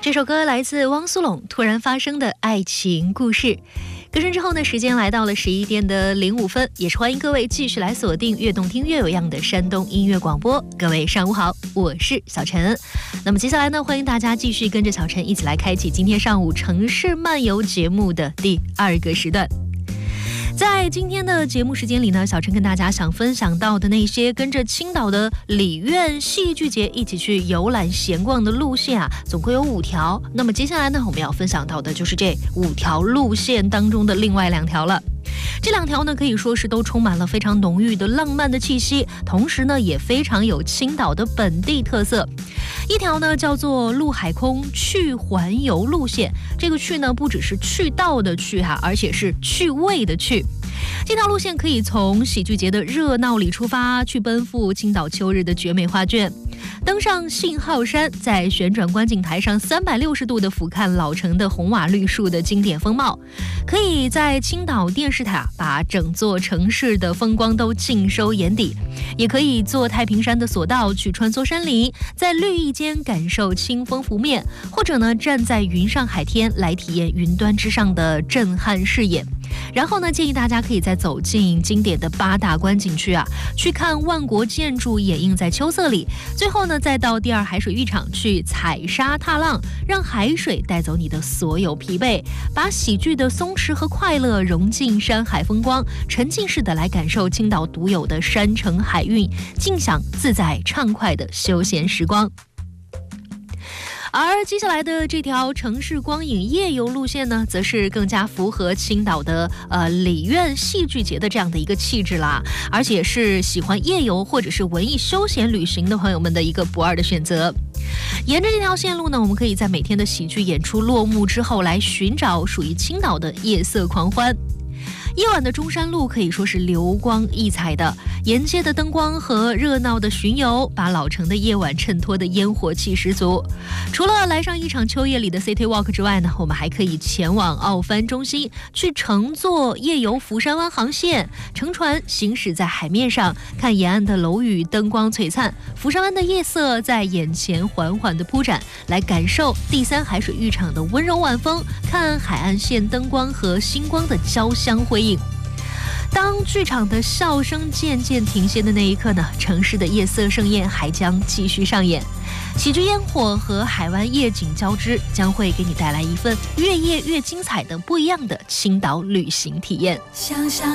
这首歌来自汪苏泷突然发生的爱情故事。歌声之后呢，时间来到了11点的05分，也是欢迎各位继续来锁定越动听越有样的山东音乐广播。各位上午好，我是小陈。那么接下来呢，欢迎大家继续跟着小陈一起来开启今天上午城市漫游节目的第2个时段。在今天的节目时间里呢，小陈跟大家想分享到的那些跟着青岛的里苑戏剧节一起去游览闲逛的路线啊，总共有5条。那么接下来呢，我们要分享到的就是这5条路线当中的另外2条了。这2条呢，可以说是都充满了非常浓郁的浪漫的气息，同时呢，也非常有青岛的本地特色。一条呢叫做陆海空趣环游路线，这个趣呢不只是去到的去哈，而且是趣味的趣。这条路线可以从喜剧节的热闹里出发，去奔赴青岛秋日的绝美画卷，登上信号山，在旋转观景台上360度的俯瞰老城的红瓦绿树的经典风貌，可以在青岛电视塔把整座城市的风光都尽收眼底，也可以坐太平山的索道去穿梭山林，在绿意间感受清风拂面，或者呢站在云上海天来体验云端之上的震撼视野。然后呢，建议大家可以再走进经典的8大观景区啊，去看万国建筑掩映在秋色里。最后呢，再到第2海水浴场去踩沙踏浪，让海水带走你的所有疲惫，把喜剧的松弛和快乐融进山海风光，沉浸式的来感受青岛独有的山城海韵，尽享自在畅快的休闲时光。而接下来的这条城市光影夜游路线呢，则是更加符合青岛的里苑戏剧节的这样的一个气质啦，而且是喜欢夜游或者是文艺休闲旅行的朋友们的一个不二的选择。沿着这条线路呢，我们可以在每天的喜剧演出落幕之后，来寻找属于青岛的夜色狂欢。夜晚的中山路可以说是流光溢彩的，沿街的灯光和热闹的巡游，把老城的夜晚衬托的烟火气十足。除了来上一场秋夜里的 City Walk 之外呢，我们还可以前往奥帆中心，去乘坐夜游福山湾航线，乘船行驶在海面上，看沿岸的楼宇灯光璀璨，福山湾的夜色在眼前缓缓的铺展，来感受第3海水浴场的温柔晚风，看海岸线灯光和星光的交相辉映。当剧场的笑声渐渐停歇的那一刻呢，城市的夜色盛宴还将继续上演。喜剧烟火和海湾夜景交织，将会给你带来一份越夜越精彩的不一样的青岛旅行体验。想象